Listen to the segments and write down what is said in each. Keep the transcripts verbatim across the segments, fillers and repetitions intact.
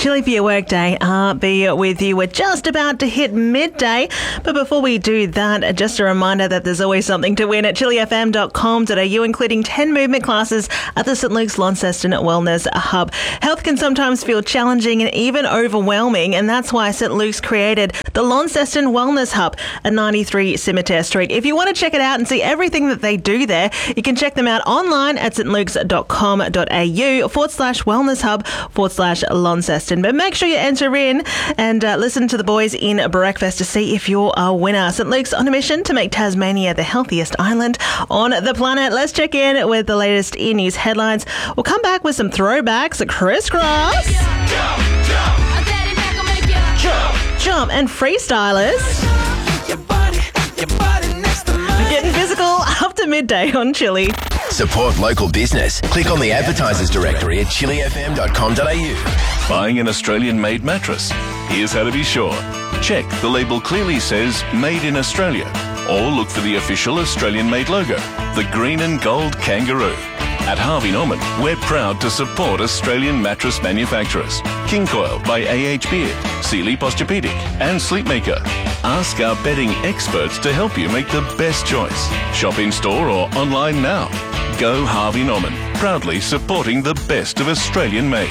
Chilli for your workday. I'll be with you. We're just about to hit midday. But before we do that, just a reminder that there's always something to win at chilli f m dot com dot a u, including ten movement classes at the St Luke's Launceston Wellness Hub. Health can sometimes feel challenging and even overwhelming, and that's why St Luke's created the Launceston Wellness Hub at ninety-three Scimitar Street. If you want to check it out and see everything that they do there, you can check them out online at st lukes dot com dot a u forward slash wellness hub forward slash Launceston. But make sure you enter in and uh, listen to the boys in breakfast to see if you're a winner. St Luke's on a mission to make Tasmania the healthiest island on the planet. Let's check in with the latest e-news headlines. We'll come back with some throwbacks. Crisscross, jump, jump, and freestylers. Getting physical after midday on Chilli. Support local business. Click on the advertisers directory at chilli f m dot com dot a u. Buying an Australian-made mattress? Here's how to be sure. Check the label clearly says Made in Australia, or look for the official Australian-made logo, the green and gold kangaroo. At Harvey Norman, we're proud to support Australian mattress manufacturers. King Coil by A H Beard, Sealy Posturepedic and Sleepmaker. Ask our bedding experts to help you make the best choice. Shop in store or online now. Go Harvey Norman, proudly supporting the best of Australian made.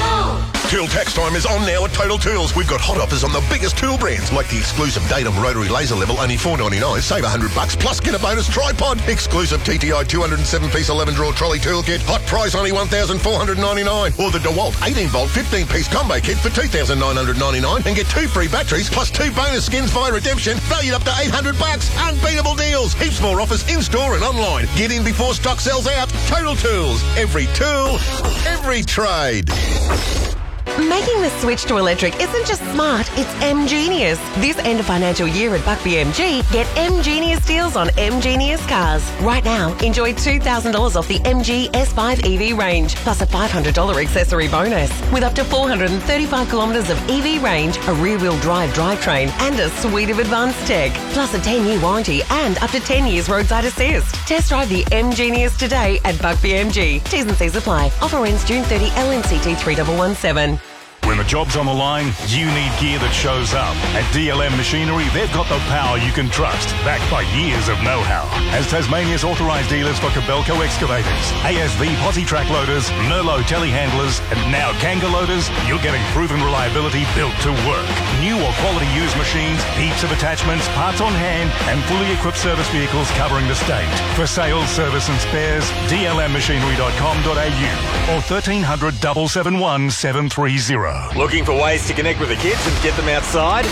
Tool tax time is on now at Total Tools. We've got hot offers on the biggest tool brands, like the exclusive Datum rotary laser level, only four ninety-nine. Save one hundred bucks plus get a bonus tripod. Exclusive T T I two hundred seven piece eleven drawer trolley tool kit. Hot price only one thousand four hundred ninety-nine. Or the DeWalt eighteen volt fifteen piece combo kit for two thousand nine hundred ninety-nine and get two free batteries plus two bonus skins via redemption, valued up to eight hundred bucks. Unbeatable deals. Heaps more offers in store and online. Get in before stock sells out. Total Tools. Every tool, every trade. Making the switch to electric isn't just smart, it's M-Genius. This end of financial year at Buckby M G, get M-Genius deals on M-Genius cars. Right now, enjoy two thousand dollars off the M G S five E V range, plus a five hundred dollars accessory bonus. With up to four hundred thirty-five kilometres of E V range, a rear-wheel drive drivetrain, and a suite of advanced tech. Plus a ten-year warranty and up to ten years roadside assist. Test drive the M-Genius today at Buckby M G. T's and C's apply. Offer ends June thirtieth, L N C T three one one seven. When the job's on the line, you need gear that shows up. At D L M Machinery, they've got the power you can trust, backed by years of know-how. As Tasmania's authorised dealers for Kobelco excavators, A S V posi track loaders, Merlot telehandlers, and now Kanga loaders, you're getting proven reliability built to work. New or quality used machines, heaps of attachments, parts on hand, and fully equipped service vehicles covering the state. For sales, service and spares, d l m machinery dot com dot a u or thirteen hundred, seven seven one, seven three zero. Looking for ways to connect with the kids and get them outside?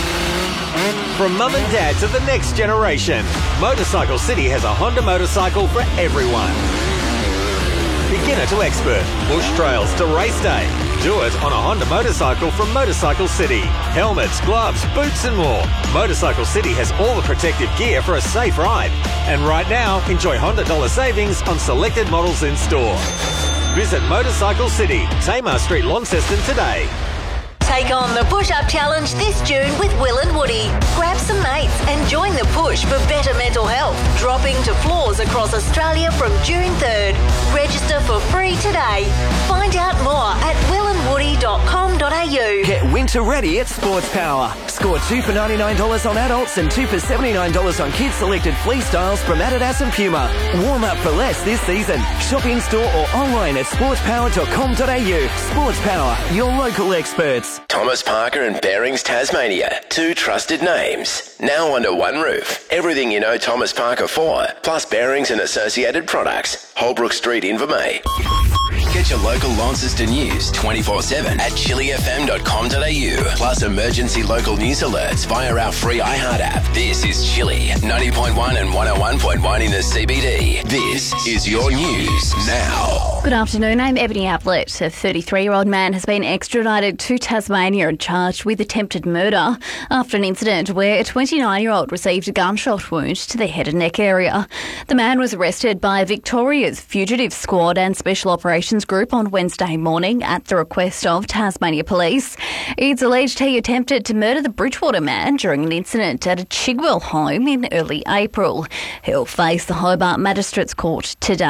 From mum and dad to the next generation, Motorcycle City has a Honda motorcycle for everyone. Beginner to expert, bush trails to race day. Do it on a Honda motorcycle from Motorcycle City. Helmets, gloves, boots and more. Motorcycle City has all the protective gear for a safe ride. And right now, enjoy Honda dollar savings on selected models in store. Visit Motorcycle City, Tamar Street, Launceston today. Take on the push-up challenge this June with Will and Woody. Grab some mates and join the push for better mental health. Dropping to floors across Australia from June third. Register for free today. Find out more at will and woody dot com dot a u. Get winter ready at Sports Power. Score two for ninety-nine dollars on adults and two for seventy-nine dollars on kids selected fleece styles from Adidas and Puma. Warm up for less this season. Shop in store or online at sports power dot com dot a u. Sports Power, your local experts. Thomas Parker and Bearings Tasmania, two trusted names, now under one roof. Everything you know Thomas Parker for, plus bearings and associated products. Holbrook Street, Invermay. Get your local Launceston news twenty-four seven at chilli f m dot com dot a u, plus emergency local news alerts via our free iHeart app. This is Chilli, ninety point one and one oh one point one in the C B D. This is your news now. Good afternoon, I'm Ebony Ablett. A thirty-three-year-old man has been extradited to Tasmania and charged with attempted murder after an incident where a twenty-nine-year-old received a gunshot wound to the head and neck area. The man was arrested by Victoria's Fugitive Squad and Special Operations Group on Wednesday morning at the request of Tasmania Police. It's alleged he attempted to murder the Bridgewater man during an incident at a Chigwell home in early April. He'll face the Hobart Magistrates Court today.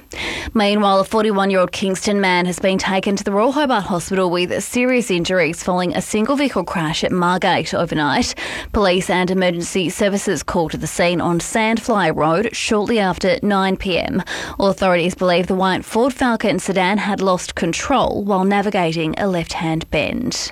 Meanwhile, a forty-one-year-old Kingston man has been taken to the Royal Hobart Hospital with serious injuries following a single-vehicle crash at Margate overnight. Police and emergency services called to the scene on Sandfly Road shortly after nine p m. Authorities believe the white Ford Falcon sedan had lost control while navigating a left-hand bend.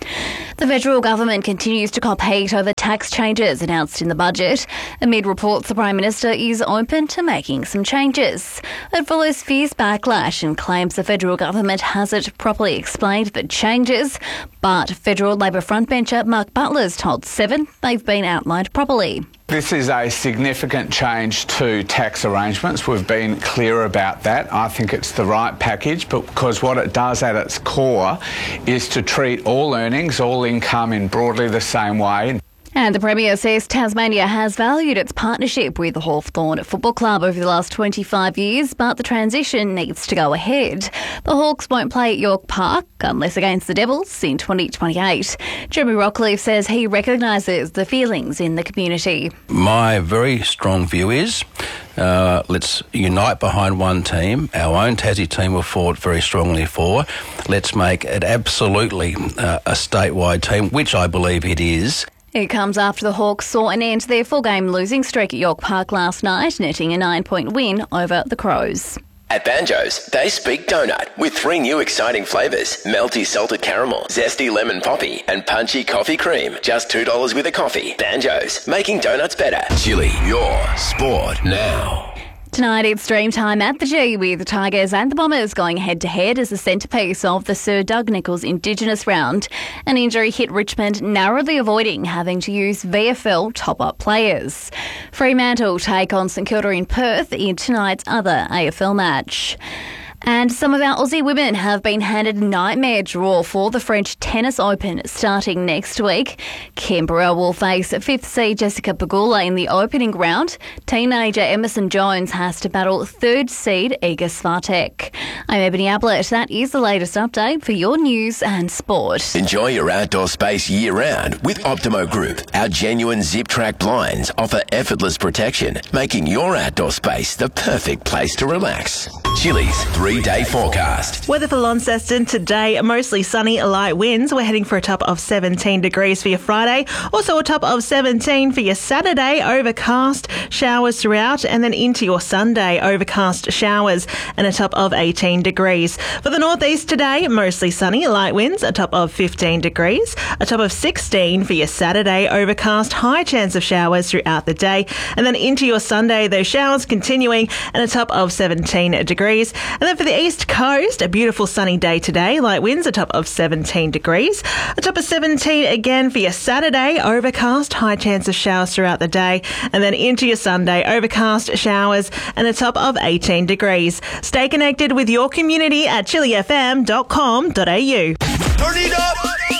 The federal government continues to cop heat over tax changes announced in the budget. Amid reports the Prime Minister is open to making some changes. It follows fierce backlash and claims the federal government hasn't properly explained the changes. But federal Labor frontbencher Mark Butler's told Seven they've been outlined properly. This is a significant change to tax arrangements. We've been clear about that. I think it's the right package because what it does at its core is to treat all earnings, all income in broadly the same way. And the Premier says Tasmania has valued its partnership with the Hawthorn Football Club over the last twenty-five years, but the transition needs to go ahead. The Hawks won't play at York Park unless against the Devils in twenty twenty-eight. Jeremy Rockcliffe says he recognises the feelings in the community. My very strong view is uh, let's unite behind one team. Our own Tassie team have fought very strongly for. Let's make it absolutely uh, a statewide team, which I believe it is. It comes after the Hawks saw an end to their four-game losing streak at York Park last night, netting a nine-point win over the Crows. At Banjo's, they speak donut with three new exciting flavours: melty salted caramel, zesty lemon poppy and punchy coffee cream. Just two dollars with a coffee. Banjo's, making donuts better. Chili, your sport now. Tonight it's dream time at the G with the Tigers and the Bombers going head-to-head as the centrepiece of the Sir Doug Nicholls Indigenous round. An injury hit Richmond narrowly avoiding having to use V F L top-up players. Fremantle take on St Kilda in Perth in tonight's other A F L match. And some of our Aussie women have been handed a nightmare draw for the French Tennis Open starting next week. Canberra will face fifth seed Jessica Pegula in the opening round. Teenager Emerson Jones has to battle third seed Iga Swiatek. I'm Ebony Ablett. That is the latest update for your news and sport. Enjoy your outdoor space year-round with Optimo Group. Our genuine zip-track blinds offer effortless protection, making your outdoor space the perfect place to relax. Chili's three-day forecast. Weather for Launceston today, mostly sunny, light winds. We're heading for a top of seventeen degrees for your Friday. Also a top of seventeen for your Saturday, overcast, showers throughout, and then into your Sunday, overcast showers, and a top of eighteen degrees. For the northeast today, mostly sunny, light winds, a top of fifteen degrees, a top of sixteen for your Saturday, overcast, high chance of showers throughout the day, and then into your Sunday, those showers continuing, and a top of seventeen degrees. And then for the east coast, a beautiful sunny day today, light winds, a top of seventeen degrees, a top of seventeen again for your Saturday, overcast, high chance of showers throughout the day, and then into your Sunday, overcast, showers, and a top of eighteen degrees. Stay connected with your community at chili f m dot com dot a u. Turn it up!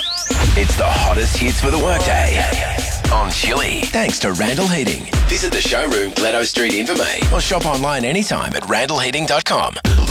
It's the hottest hits for the workday on Chili. Thanks to Randall Heating. Visit the showroom, Gladdo Street, Invermay, or shop online anytime at randall heating dot com.